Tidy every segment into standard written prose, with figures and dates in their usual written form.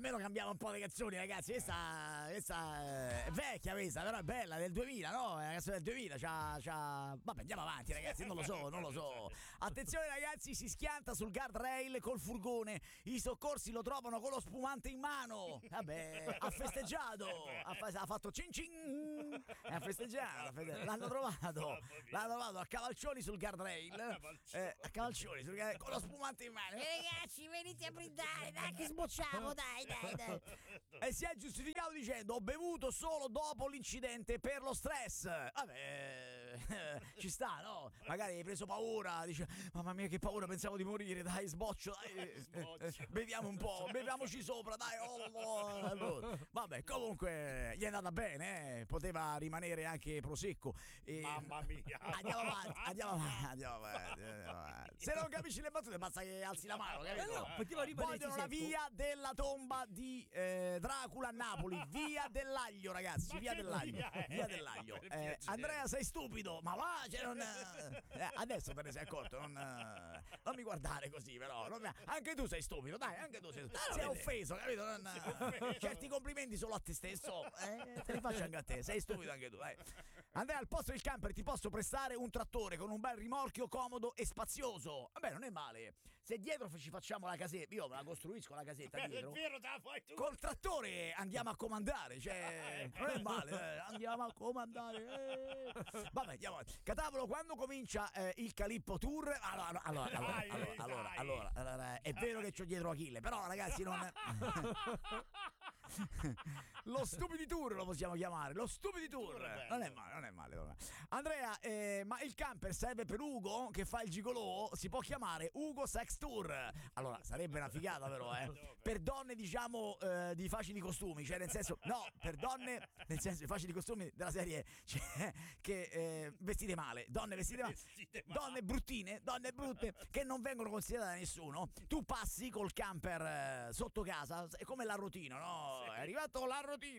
almeno cambiamo un po' le canzoni, ragazzi. Questa è vecchia, questa, però è bella, del 2000, no? È una canzone del 2000, vabbè, andiamo avanti, ragazzi, non lo so. Attenzione, ragazzi, si schianta sul guardrail col furgone. I soccorsi lo trovano con lo spumante in mano. Vabbè, ha festeggiato, ha fatto cin cin, ha festeggiato, l'hanno trovato a cavalcioni sul guardrail, con lo spumante in mano. Ragazzi, venite a brindare, dai che sbocciamo, dai. E si è giustificato dicendo: ho bevuto solo dopo l'incidente per lo stress. Vabbè, ci sta, no? Magari hai preso paura, dice: mamma mia che paura, pensavo di morire, dai, sboccio, dai. Beviamo un po', beviamoci sopra, dai. Vabbè, comunque gli è andata bene, poteva rimanere anche prosecco. Mamma mia. Andiamo avanti. Se non capisci le battute basta che alzi la mano, capito? Poteva rimanere vogliono la via della tomba di Dracula a Napoli, via dell'aglio, ragazzi, via dell'aglio. Andrea, sei stupido, ma va, adesso te ne sei accorto, non mi guardare così, però anche tu sei stupido, dai, anche tu sei offeso, capito? Certi complimenti solo a te stesso, te li faccio anche a te, sei stupido anche tu, dai. Andrea, al posto del camper ti posso prestare un trattore con un bel rimorchio comodo e spazioso. Vabbè, non è male. Se dietro ci facciamo la casetta, io me la costruisco la casetta dietro. È vero, te la fai tu. Col trattore andiamo a comandare, cioè non è male, andiamo a comandare. Vabbè, andiamo avanti. Catavolo, quando comincia il Calippo Tour? Allora, è vero che c'ho dietro Achille, però ragazzi non lo Stupidi Tour lo possiamo chiamare, lo Stupidi Tour. Non è male. Andrea, ma il camper serve per Ugo che fa il gigolò? Si può chiamare Ugo Sex Tour. Allora, sarebbe una figata però, per donne diciamo di facili costumi, cioè nel senso, no, per donne nel senso di facili costumi della serie, cioè, che vestite male, donne vestite male, donne bruttine, donne brutte che non vengono considerate da nessuno. Tu passi col camper sotto casa, è come l'arrotino, no? Sì. È arrivato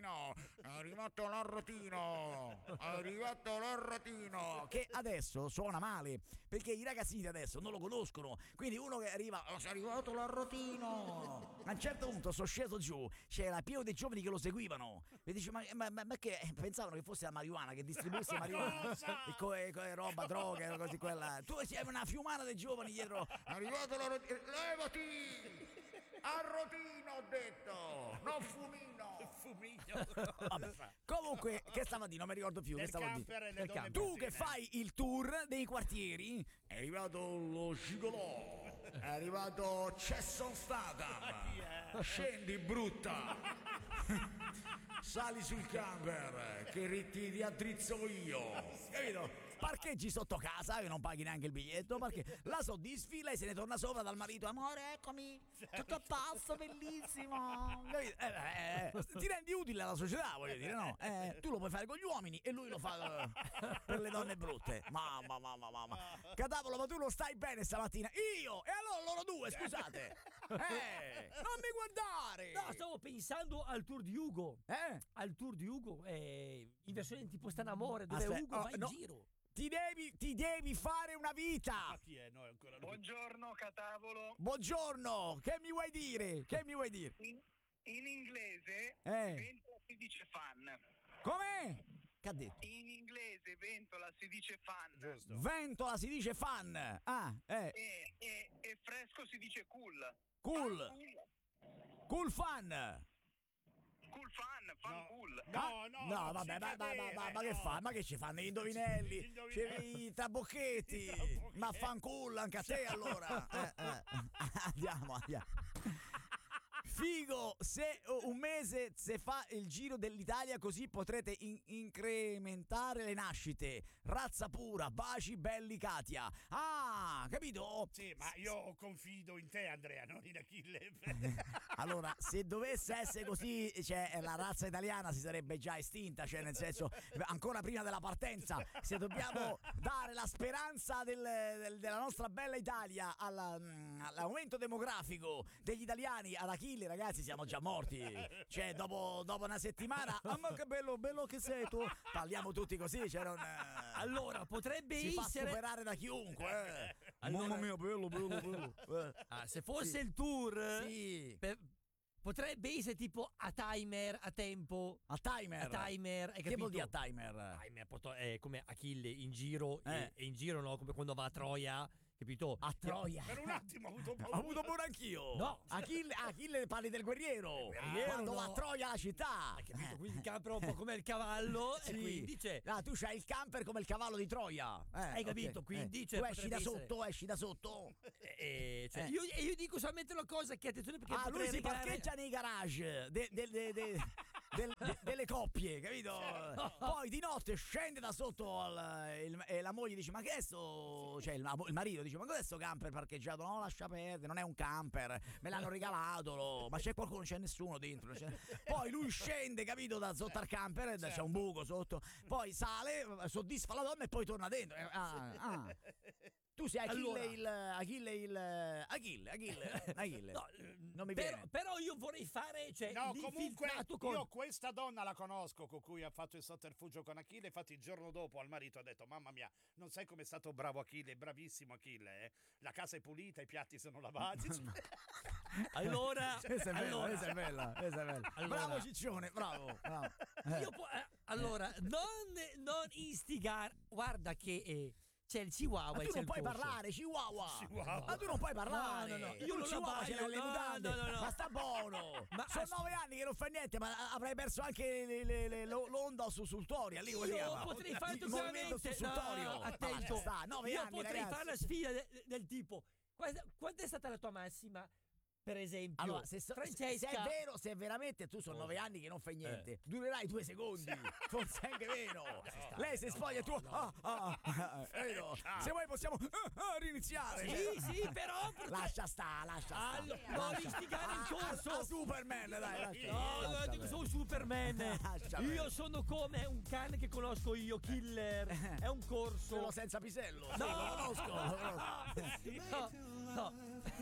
l'arrotino, che adesso suona male perché i ragazzini adesso non lo conoscono, quindi uno che arriva, è arrivato l'arrotino. A un certo punto sono sceso giù, c'era pieno dei giovani che lo seguivano e dice ma che pensavano che fosse la marijuana, che distribuisse marijuana e roba, droga, così quella. Tu sei una fiumana dei giovani dietro, è arrivato l'arrotino, levati! Arrotino ho detto, non fumino. Vabbè. Comunque, che stava di? Non mi ricordo più. Che stava di? Tu che fai il tour dei quartieri, è arrivato lo Gigolò, è arrivato Jason Statham, scendi brutta, sali sul camper che ti riaddrizzo io, capito? Parcheggi sotto casa e non paghi neanche il biglietto, perché la soddisfi, lei se ne torna sopra dal marito, amore eccomi, tutto a posto, bellissimo, ti rendi utile alla società, voglio dire, no? Tu lo puoi fare con gli uomini e lui lo fa per le donne brutte. Mamma. Catavolo, ma tu non stai bene stamattina? Io? E allora loro due, scusate, non mi guardare. No, stavo pensando al tour di Ugo, al tour di Ugo, in versione tipo Stanamore, dove Ugo va in giro. Ti devi fare una vita. Chi è? No, ancora Buongiorno Catavolo. Buongiorno, che mi vuoi dire? In inglese ventola si dice fan. Come? Che ha detto? In inglese ventola si dice fan. Giusto. Ventola si dice fan. E fresco si dice cool. Cool fan. Cool fan cool. No, vabbè, ma che fa? Ma che ci fanno gli indovinelli? I trabocchetti. Ma fan cool anche a te allora. Andiamo. Figo, se un mese se fa il giro dell'Italia, così potrete incrementare le nascite. Razza pura, baci belli Katia. Ah, capito? Sì, ma io confido in te, Andrea, non in Achille. Allora, se dovesse essere così, cioè la razza italiana si sarebbe già estinta, cioè nel senso, ancora prima della partenza. Se dobbiamo dare la speranza della nostra bella Italia all'aumento demografico degli italiani ad Achille, ragazzi, siamo già morti. Cioè, dopo una settimana, ma che bello che sei tu. Parliamo tutti così, cioè non. Allora, potrebbe si essere. Si fa superare da chiunque. Allora... Mamma mia, bello. Se fosse il tour, sì. potrebbe essere tipo a timer, a tempo. A timer? A timer, hai capito? Che vuol dire a timer? Timer è come Achille in giro, e in giro, no? Come quando va a Troia, capito? A Troia. Per un attimo ho avuto paura. Ho avuto paura anch'io. No. Achille parli del guerriero. Quando va a Troia la città. Hai capito? Quindi il camper è un po' come il cavallo, Sì. e quindi c'è. Tu c'hai il camper come il cavallo di Troia. Hai capito? Ok. Quindi tu esci da sotto, esci da sotto. Cioè, io dico solamente una cosa, che attenzione, perché Lui potrei si regalare- parcheggia nei garage delle coppie, capito? Poi di notte scende da sotto e la moglie dice: ma che è sto? Cioè il marito dice: ma cos'è sto camper parcheggiato? No, lascia perdere, non è un camper, me l'hanno regalato, ma c'è qualcuno, non c'è nessuno dentro. Poi lui scende, capito, da sotto al camper, c'è un buco sotto, poi sale, soddisfa la donna e poi torna dentro. Tu sei Achille. No, non mi viene. però io vorrei fare, cioè, No, comunque l'infiltrato con... io questa donna la conosco, con cui ha fatto il sotterfugio con Achille. Infatti il giorno dopo al marito ha detto: mamma mia, non sai com'è stato bravo Achille, bravissimo Achille, eh? La casa è pulita, i piatti sono lavati. Allora, Questa è bella. Allora. Bravo Ciccione, bravo. Allora, non istigare. Guarda che c'è il Chihuahua. Ma e tu c'è non il puoi corso. parlare, Chihuahua. Ma tu non puoi parlare. No. Io non Chihuahua ce l'hai le mutande. No. Ma sta buono. Ma sono 9 anni che non fa niente, ma avrai perso anche l'onda sul Toria. Lì come si Io chiama? potrei fare il movimento sul Torio. Attento. Sta, 9 Io anni, potrei ragazzi. fare la sfida del tipo: quanta è stata la tua massima? Per esempio, Allora, se Francesca, è vero, se veramente tu sono 9 anni che non fai niente, durerai 2 secondi, forse anche meno. Lei si spoglia e tu. Se vuoi possiamo riniziare. Sì, però Lascia sta. non istigare il corso. A Superman, dai, No, dico sono Superman. Lascia Io perdere. sono come un cane che conosco io, Killer. È un corso. Quello senza pisello. No. Sì, lo conosco. No.